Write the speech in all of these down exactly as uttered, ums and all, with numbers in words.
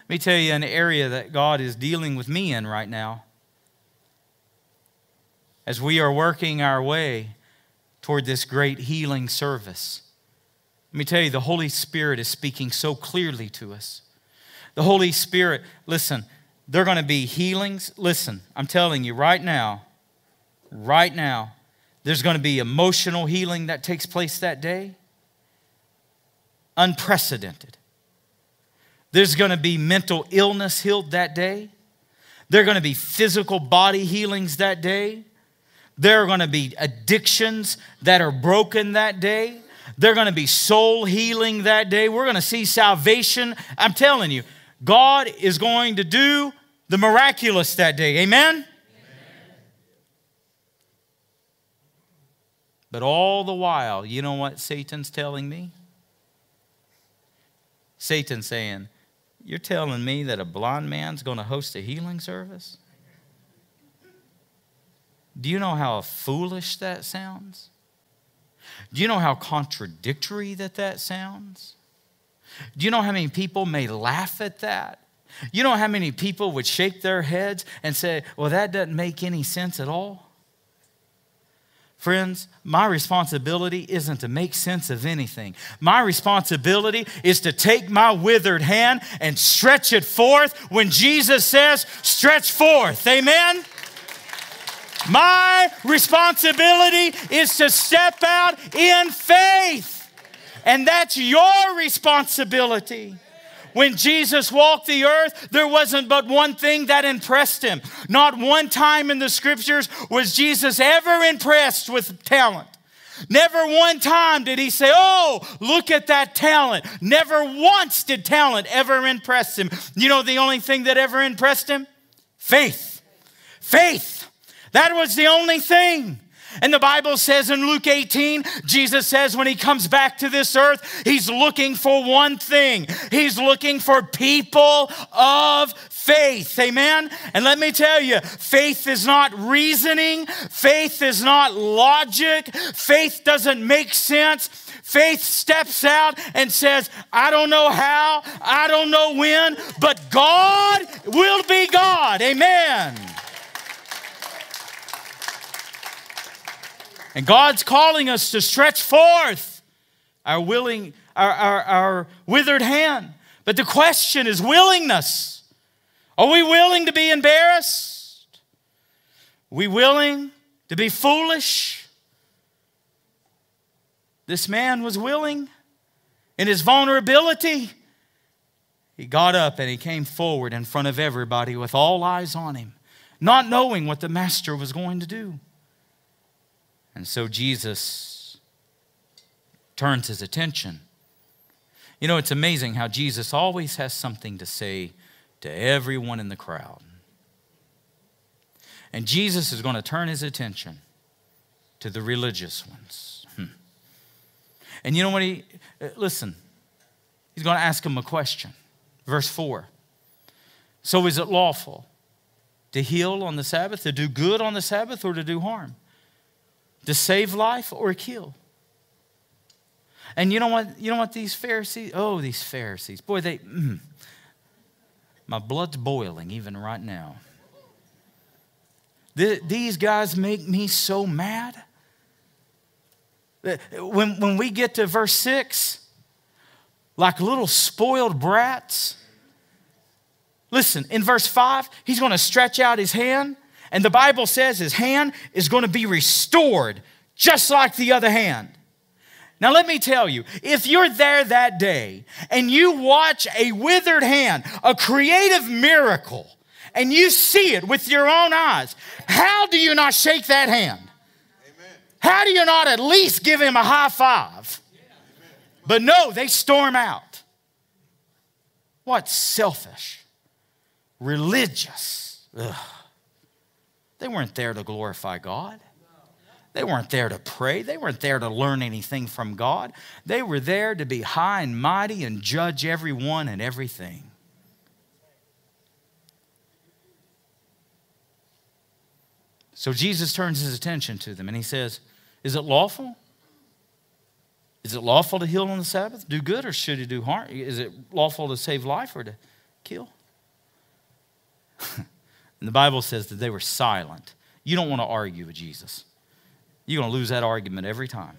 Let me tell you an area that God is dealing with me in right now. As we are working our way toward this great healing service. Let me tell you, the Holy Spirit is speaking so clearly to us. The Holy Spirit, listen, there are going to be healings. Listen, I'm telling you right now, right now, there's going to be emotional healing that takes place that day. Unprecedented. There's going to be mental illness healed that day. There are going to be physical body healings that day. There are going to be addictions that are broken that day. There are going to be soul healing that day. We're going to see salvation. I'm telling you, God is going to do the miraculous that day. Amen? Amen. But all the while, you know what Satan's telling me? Satan's saying, you're telling me that a blind man's going to host a healing service? Do you know how foolish that sounds? Do you know how contradictory that that sounds? Do you know how many people may laugh at that? You know how many people would shake their heads and say, well, that doesn't make any sense at all? Friends, my responsibility isn't to make sense of anything. My responsibility is to take my withered hand and stretch it forth when Jesus says, stretch forth. Amen? My responsibility is to step out in faith. And that's your responsibility. When Jesus walked the earth, there wasn't but one thing that impressed him. Not one time in the scriptures was Jesus ever impressed with talent. Never one time did he say, oh, look at that talent. Never once did talent ever impress him. You know the only thing that ever impressed him? Faith. Faith. That was the only thing. And the Bible says in Luke eighteen, Jesus says when he comes back to this earth, he's looking for one thing. He's looking for people of faith. Amen? And let me tell you, faith is not reasoning. Faith is not logic. Faith doesn't make sense. Faith steps out and says, I don't know how, I don't know when, but God will be God. Amen. And God's calling us to stretch forth our willing, our, our, our withered hand. But the question is willingness. Are we willing to be embarrassed? Are we willing to be foolish? This man was willing in his vulnerability. He got up and he came forward in front of everybody with all eyes on him, not knowing what the master was going to do. And so Jesus turns his attention. You know, it's amazing how Jesus always has something to say to everyone in the crowd. And Jesus is going to turn his attention to the religious ones. Hmm. And you know what he, listen, he's going to ask them a question. Verse four. So is it lawful to heal on the Sabbath, to do good on the Sabbath, or to do harm? To save life or kill? And you know what? You know what these Pharisees? Oh, these Pharisees. Boy, they. Mm, my blood's boiling even right now. The, these guys make me so mad. When, when we get to verse six, like little spoiled brats. Listen, in verse five, he's going to stretch out his hand. And the Bible says his hand is going to be restored just like the other hand. Now let me tell you, if you're there that day and you watch a withered hand, a creative miracle, and you see it with your own eyes, how do you not shake that hand? Amen. How do you not at least give him a high five? Amen. But no, they storm out. What selfish, religious. Ugh. They weren't there to glorify God. They weren't there to pray. They weren't there to learn anything from God. They were there to be high and mighty and judge everyone and everything. So Jesus turns his attention to them and he says, is it lawful? Is it lawful to heal on the Sabbath? Do good or should he do harm? Is it lawful to save life or to kill? And the Bible says that they were silent. You don't want to argue with Jesus. You're going to lose that argument every time.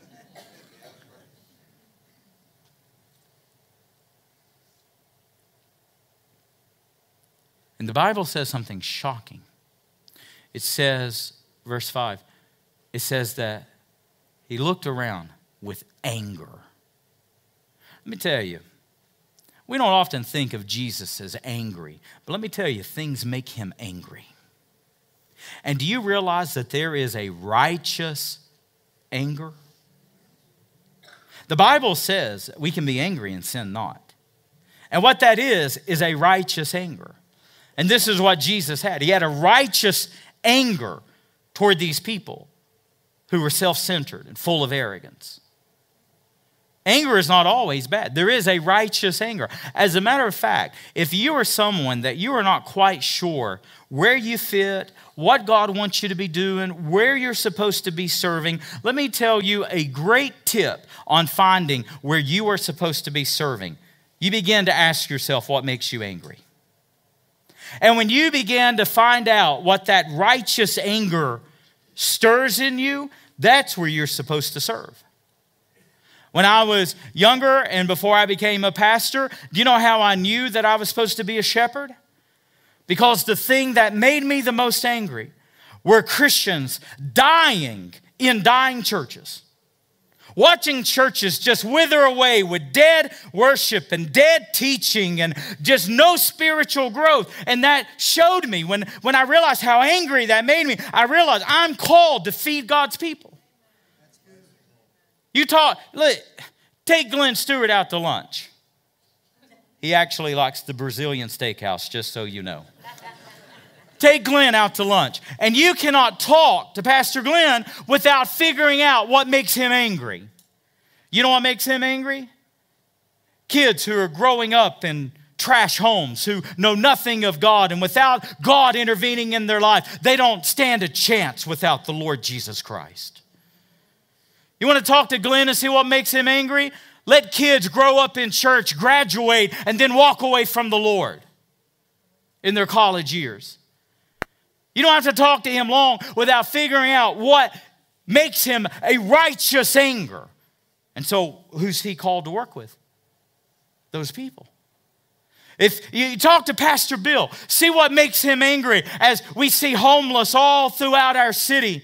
And the Bible says something shocking. It says, verse five, it says that he looked around with anger. Let me tell you, we don't often think of Jesus as angry, but let me tell you, things make him angry. And do you realize that there is a righteous anger? The Bible says we can be angry and sin not. And what that is, is a righteous anger. And this is what Jesus had. He had a righteous anger toward these people who were self-centered and full of arrogance. Anger is not always bad. There is a righteous anger. As a matter of fact, if you are someone that you are not quite sure where you fit, what God wants you to be doing, where you're supposed to be serving, let me tell you a great tip on finding where you are supposed to be serving. You begin to ask yourself what makes you angry. And when you begin to find out what that righteous anger stirs in you, that's where you're supposed to serve. When I was younger and before I became a pastor, do you know how I knew that I was supposed to be a shepherd? Because the thing that made me the most angry were Christians dying in dying churches. Watching churches just wither away with dead worship and dead teaching and just no spiritual growth. And that showed me, when, when I realized how angry that made me, I realized I'm called to feed God's people. You talk, look, take Glenn Stewart out to lunch. He actually likes the Brazilian steakhouse, just so you know. Take Glenn out to lunch. And you cannot talk to Pastor Glenn without figuring out what makes him angry. You know what makes him angry? Kids who are growing up in trash homes, who know nothing of God, and without God intervening in their life, they don't stand a chance without the Lord Jesus Christ. You want to talk to Glenn and see what makes him angry? Let kids grow up in church, graduate, and then walk away from the Lord in their college years. You don't have to talk to him long without figuring out what makes him a righteous anger. And so, who's he called to work with? Those people. If you talk to Pastor Bill, see what makes him angry as we see homeless all throughout our city.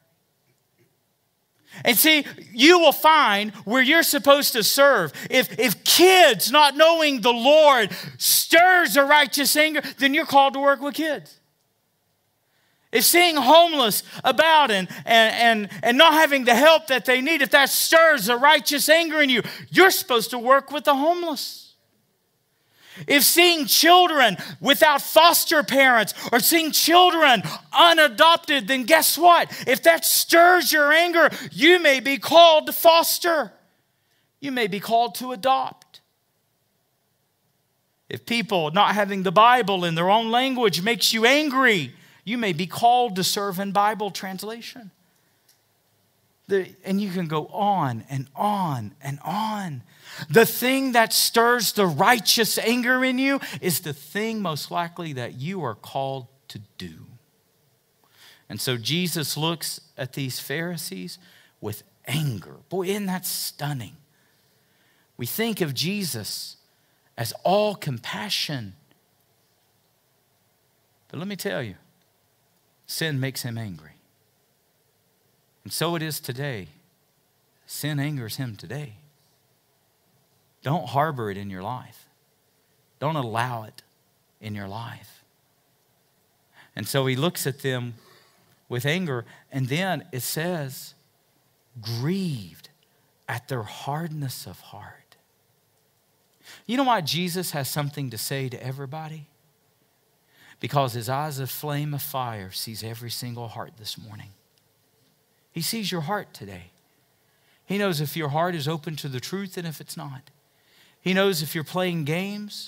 And see, you will find where you're supposed to serve. If, if kids not knowing the Lord stirs a righteous anger, then you're called to work with kids. If seeing homeless about and, and, and, and not having the help that they need, if that stirs a righteous anger in you, you're supposed to work with the homeless. If seeing children without foster parents or seeing children unadopted, then guess what? If that stirs your anger, you may be called to foster. You may be called to adopt. If people not having the Bible in their own language makes you angry, you may be called to serve in Bible translation. The, and you can go on and on and on. The thing that stirs the righteous anger in you is the thing most likely that you are called to do. And so Jesus looks at these Pharisees with anger. Boy, isn't that stunning? We think of Jesus as all compassion. But let me tell you, sin makes him angry. And so it is today. Sin angers him today. Don't harbor it in your life. Don't allow it in your life. And so he looks at them with anger, and then it says, grieved at their hardness of heart. You know why Jesus has something to say to everybody? Because his eyes of flame of fire sees every single heart this morning. He sees your heart today. He knows if your heart is open to the truth and if it's not. He knows if you're playing games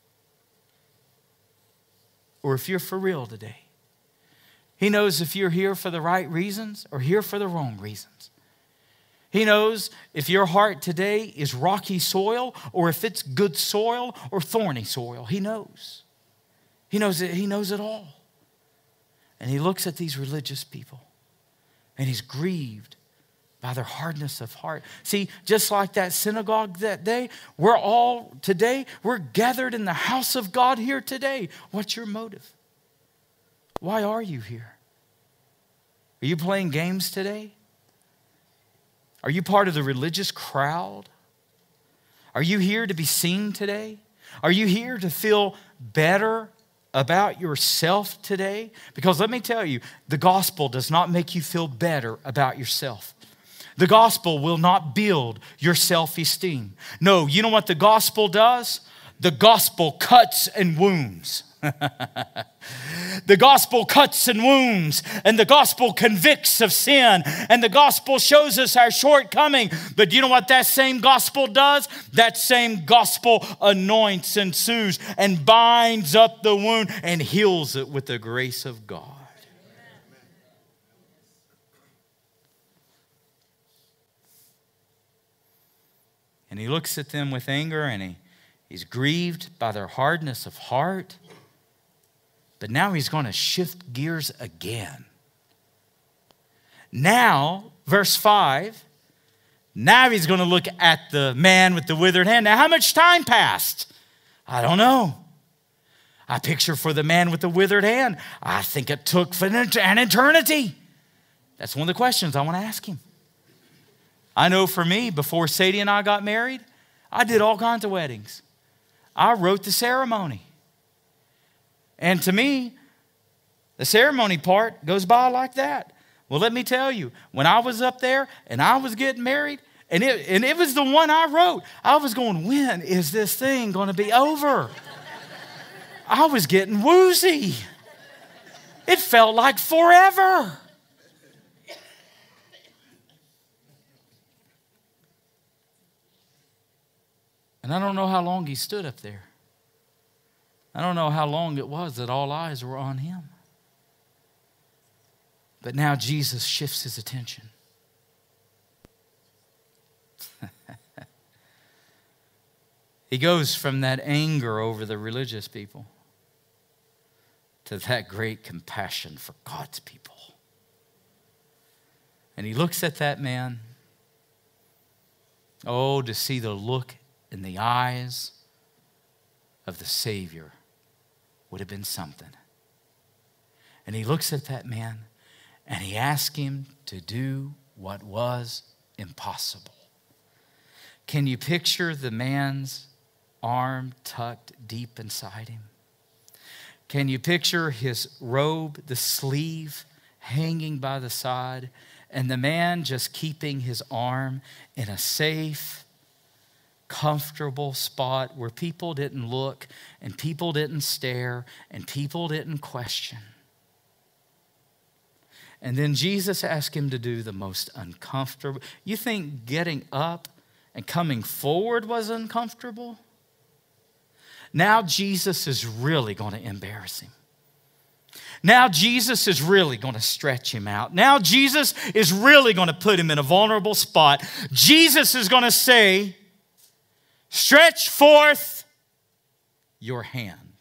or if you're for real today. He knows if you're here for the right reasons or here for the wrong reasons. He knows if your heart today is rocky soil or if it's good soil or thorny soil. He knows. He knows it, he knows it all. And he looks at these religious people and he's grieved by their hardness of heart. See, just like that synagogue that day, we're all today, we're gathered in the house of God here today. What's your motive? Why are you here? Are you playing games today? Are you part of the religious crowd? Are you here to be seen today? Are you here to feel better about yourself today? Because let me tell you, the gospel does not make you feel better about yourself. The gospel will not build your self-esteem. No, you know what the gospel does? The gospel cuts and wounds. The gospel cuts and wounds, and the gospel convicts of sin, and the gospel shows us our shortcoming. But you know what that same gospel does? That same gospel anoints and soothes and binds up the wound and heals it with the grace of God. And he looks at them with anger, and he, he's grieved by their hardness of heart. But now he's going to shift gears again. Now, verse five, now he's going to look at the man with the withered hand. Now, how much time passed? I don't know. I picture for the man with the withered hand, I think it took for an eternity. That's one of the questions I want to ask him. I know for me, before Sadie and I got married, I did all kinds of weddings. I wrote the ceremony. And to me, the ceremony part goes by like that. Well, let me tell you, when I was up there and I was getting married, and it, and it was the one I wrote, I was going, when is this thing going to be over? I was getting woozy. It felt like forever. And I don't know how long he stood up there. I don't know how long it was that all eyes were on him. But now Jesus shifts his attention. He goes from that anger over the religious people to that great compassion for God's people. And he looks at that man. Oh, to see the look in the eyes of the Savior would have been something. And he looks at that man and he asks him to do what was impossible. Can you picture the man's arm tucked deep inside him? Can you picture his robe, the sleeve hanging by the side, and the man just keeping his arm in a safe, comfortable spot where people didn't look and people didn't stare and people didn't question? And then Jesus asked him to do the most uncomfortable. You think getting up and coming forward was uncomfortable? Now Jesus is really going to embarrass him. Now Jesus is really going to stretch him out. Now Jesus is really going to put him in a vulnerable spot. Jesus is going to say, stretch forth your hand.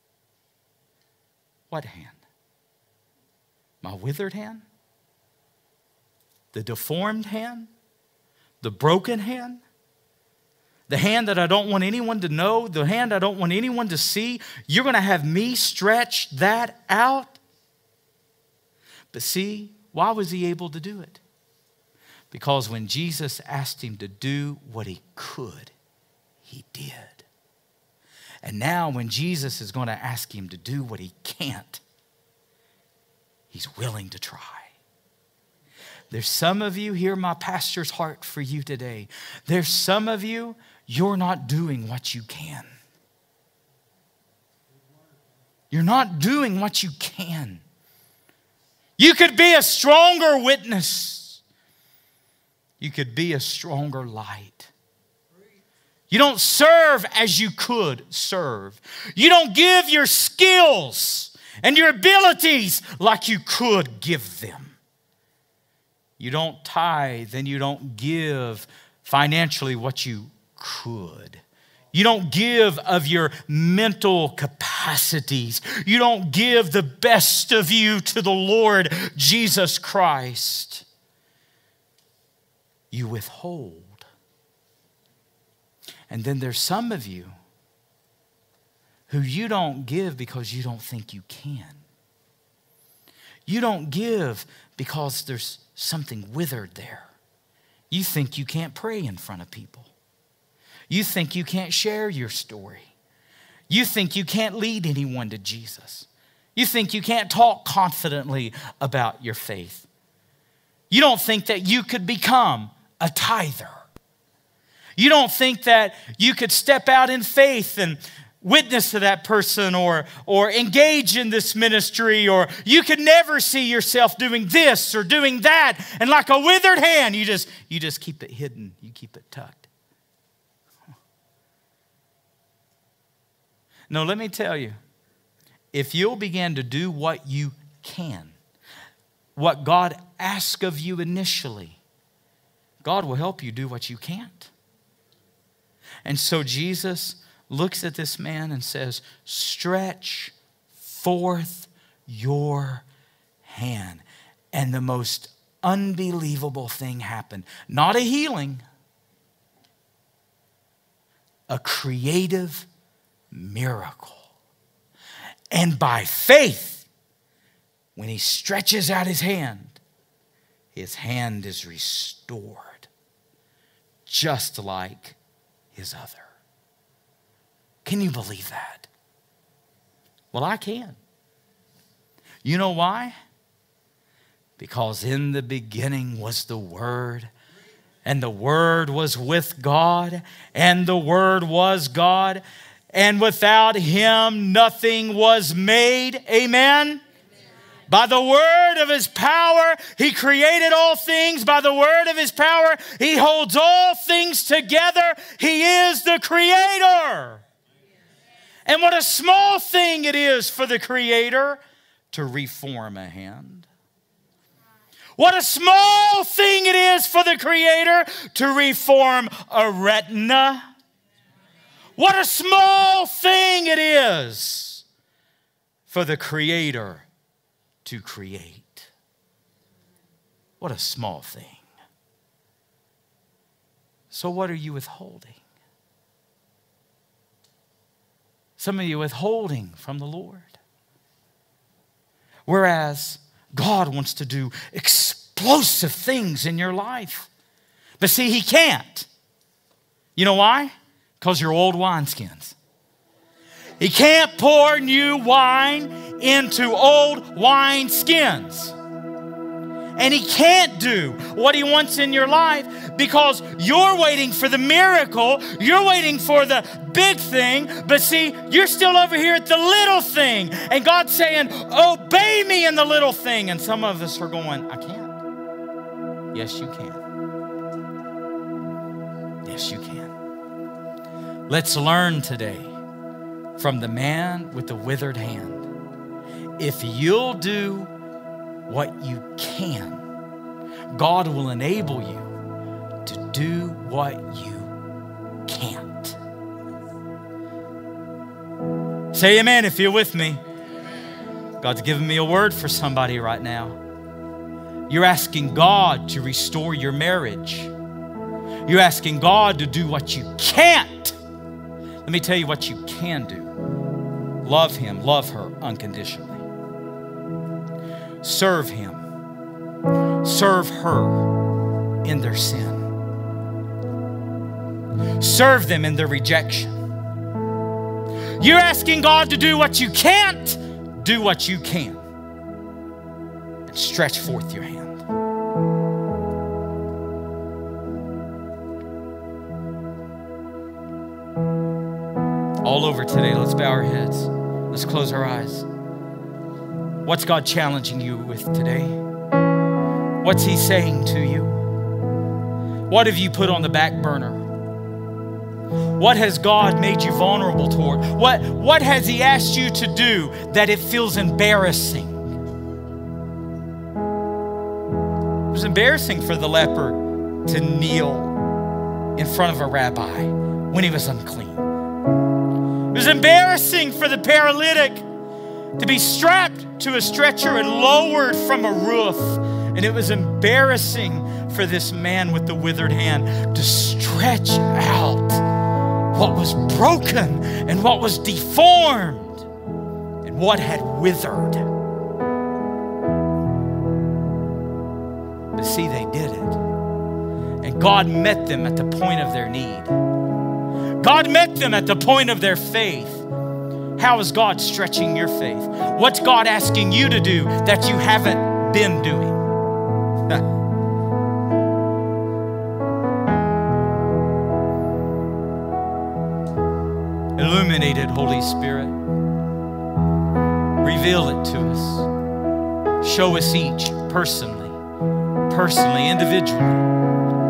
What hand? My withered hand? The deformed hand? The broken hand? The hand that I don't want anyone to know? The hand I don't want anyone to see? You're going to have me stretch that out? But see, why was he able to do it? Because when Jesus asked him to do what he could, he did. And now when Jesus is going to ask him to do what he can't, he's willing to try. There's some of you, hear my pastor's heart for you today. There's some of you, you're not doing what you can. You're not doing what you can. You could be a stronger witness. You could be a stronger light. You don't serve as you could serve. You don't give your skills and your abilities like you could give them. You don't tithe and you don't give financially what you could. You don't give of your mental capacities. You don't give the best of you to the Lord Jesus Christ. You withhold. And then there's some of you who you don't give because you don't think you can. You don't give because there's something withered there. You think you can't pray in front of people. You think you can't share your story. You think you can't lead anyone to Jesus. You think you can't talk confidently about your faith. You don't think that you could become a tither. You don't think that you could step out in faith and witness to that person or, or engage in this ministry, or you could never see yourself doing this or doing that. And like a withered hand, you just, you just keep it hidden. You keep it tucked. No, let me tell you, if you'll begin to do what you can, what God asks of you initially, God will help you do what you can't. And so Jesus looks at this man and says, stretch forth your hand. And the most unbelievable thing happened. Not a healing, a creative miracle. And by faith, when he stretches out his hand, his hand is restored, just like his other. Can you believe that? Well, I can. You know why? Because in the beginning was the Word, and the Word was with God, and the Word was God, and without Him nothing was made. Amen? Amen. By the word of His power, He created all things. By the word of His power, He holds all things together. He is the Creator. And what a small thing it is for the Creator to reform a hand. What a small thing it is for the Creator to reform a retina. What a small thing it is for the Creator to create. What a small thing. So what are you withholding? Some of you withholding from the Lord. Whereas God wants to do explosive things in your life. But see, He can't. You know why? Because you're old wineskins. He can't pour new wine into old wineskins. And He can't do what He wants in your life because you're waiting for the miracle. You're waiting for the big thing. But see, you're still over here at the little thing. And God's saying, obey me in the little thing. And some of us are going, I can't. Yes, you can. Yes, you can. Let's learn today from the man with the withered hand. If you'll do what you can, God will enable you to do what you can't. Say amen if you're with me. God's giving me a word for somebody right now. You're asking God to restore your marriage. You're asking God to do what you can't. Let me tell you what you can do. Love Him, love her unconditionally. Serve Him. Serve her in their sin. Serve them in their rejection. You're asking God to do what you can't. Do what you can. And stretch forth your hand. All over today, let's bow our heads. Let's close our eyes. What's God challenging you with today? What's He saying to you? What have you put on the back burner? What has God made you vulnerable toward? What, what has He asked you to do that it feels embarrassing? It was embarrassing for the leper to kneel in front of a rabbi when he was unclean. was embarrassing for the paralytic to be strapped to a stretcher and lowered from a roof. And it was embarrassing for this man with the withered hand to stretch out what was broken and what was deformed and what had withered. But see, they did it. And God met them at the point of their need. God met them at the point of their faith. How is God stretching your faith? What's God asking you to do that you haven't been doing? Illuminate it, Holy Spirit. Reveal it to us. Show us each personally, personally, individually.